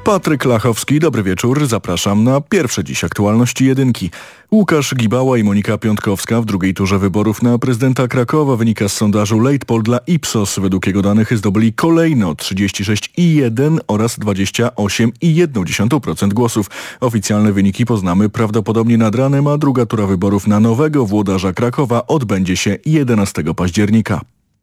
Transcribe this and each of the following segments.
Patryk Lachowski, dobry wieczór. Zapraszam na pierwsze dziś aktualności jedynki. Łukasz Gibała i Monika Piątkowska w drugiej turze wyborów na prezydenta Krakowa wynika z sondażu Late Poll dla Ipsos. Według jego danych zdobyli kolejno 36,1 oraz 28,1% głosów. Oficjalne wyniki poznamy prawdopodobnie nad ranem, a druga tura wyborów na nowego włodarza Krakowa odbędzie się 11 października.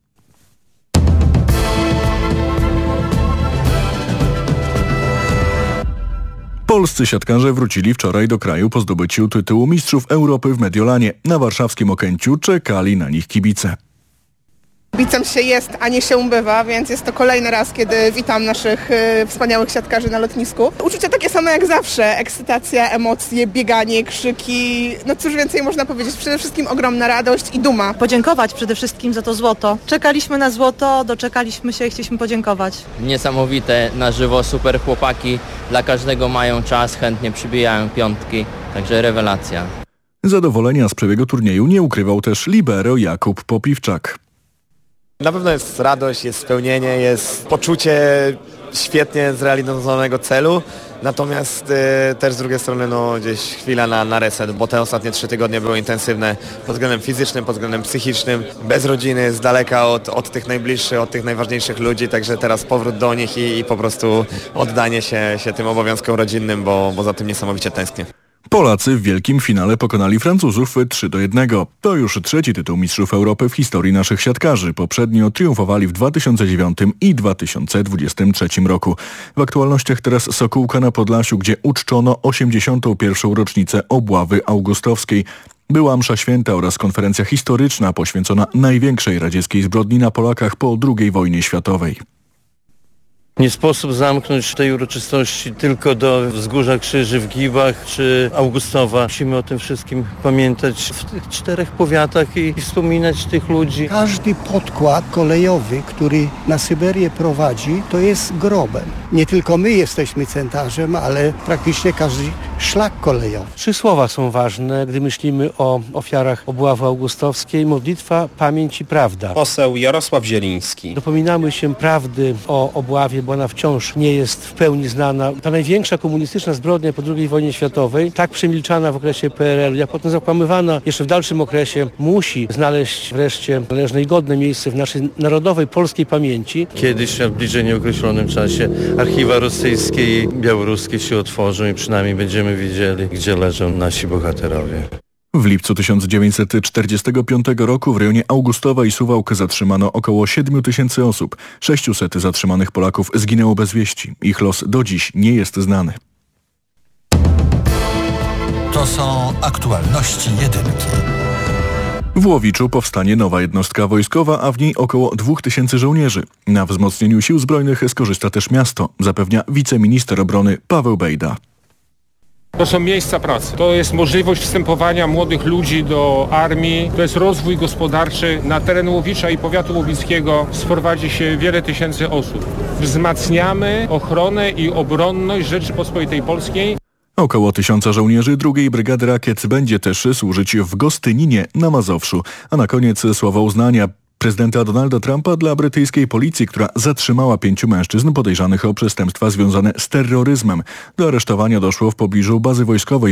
Polscy siatkarze wrócili wczoraj do kraju po zdobyciu tytułu Mistrzów Europy w Mediolanie. Na warszawskim Okęciu czekali na nich kibice. Kibicem się jest, a nie się bywa, więc jest to kolejny raz, kiedy witam naszych wspaniałych siatkarzy na lotnisku. Uczucia takie same jak zawsze. Ekscytacja, emocje, bieganie, krzyki. No cóż więcej można powiedzieć. Przede wszystkim ogromna radość i duma. Podziękować przede wszystkim za to złoto. Czekaliśmy na złoto, doczekaliśmy się i chcieliśmy podziękować. Niesamowite, na żywo, super chłopaki. Dla każdego mają czas, chętnie przybijają piątki. Także rewelacja. Zadowolenia z przebiegu turnieju nie ukrywał też libero Jakub Popiwczak. Na pewno jest radość, jest spełnienie, jest poczucie świetnie zrealizowanego celu, natomiast też z drugiej strony gdzieś chwila na reset, bo te ostatnie 3 tygodnie były intensywne pod względem fizycznym, pod względem psychicznym, bez rodziny, z daleka od tych najbliższych, od tych najważniejszych ludzi, także teraz powrót do nich i po prostu oddanie się tym obowiązkom rodzinnym, bo za tym niesamowicie tęsknię. Polacy w wielkim finale pokonali Francuzów 3-1. To już trzeci tytuł Mistrzów Europy w historii naszych siatkarzy. Poprzednio triumfowali w 2009 i 2023 roku. W aktualnościach teraz Sokółka na Podlasiu, gdzie uczczono 81. rocznicę obławy augustowskiej. Była msza święta oraz konferencja historyczna poświęcona największej radzieckiej zbrodni na Polakach po II wojnie światowej. Nie sposób zamknąć tej uroczystości tylko do Wzgórza Krzyży w Gibach czy Augustowa. Musimy o tym wszystkim pamiętać w tych 4 powiatach i wspominać tych ludzi. Każdy podkład kolejowy, który na Syberię prowadzi, to jest grobem. Nie tylko my jesteśmy cmentarzem, ale praktycznie każdy szlak kolejowy. 3 słowa są ważne, gdy myślimy o ofiarach obławy augustowskiej. Modlitwa, pamięć i prawda. Poseł Jarosław Zieliński. Dopominamy się prawdy o obławie, bo ona wciąż nie jest w pełni znana. Ta największa komunistyczna zbrodnia po II wojnie światowej, tak przemilczana w okresie PRL-u, jak potem zakłamywana jeszcze w dalszym okresie, musi znaleźć wreszcie należne i godne miejsce w naszej narodowej, polskiej pamięci. Kiedyś w bliżej nieokreślonym czasie archiwa rosyjskie i białoruskie się otworzą i przynajmniej będziemy wiedzieli, gdzie leżą nasi bohaterowie. W lipcu 1945 roku w rejonie Augustowa i Suwałk zatrzymano około 7 000 osób. 600 zatrzymanych Polaków zginęło bez wieści. Ich los do dziś nie jest znany. To są aktualności jedynki. W Łowiczu powstanie nowa jednostka wojskowa, a w niej około 2000 żołnierzy. Na wzmocnieniu sił zbrojnych skorzysta też miasto, zapewnia wiceminister obrony Paweł Bejda. To są miejsca pracy. To jest możliwość wstępowania młodych ludzi do armii. To jest rozwój gospodarczy. Na teren Łowicza i powiatu łowickiego sprowadzi się wiele tysięcy osób. Wzmacniamy ochronę i obronność Rzeczypospolitej Polskiej. Około 1000 żołnierzy 2. Brygady Rakiet będzie też służyć w Gostyninie na Mazowszu. A na koniec słowa uznania prezydenta Donalda Trumpa dla brytyjskiej policji, która zatrzymała 5 mężczyzn podejrzanych o przestępstwa związane z terroryzmem. Do aresztowania doszło w pobliżu bazy wojskowej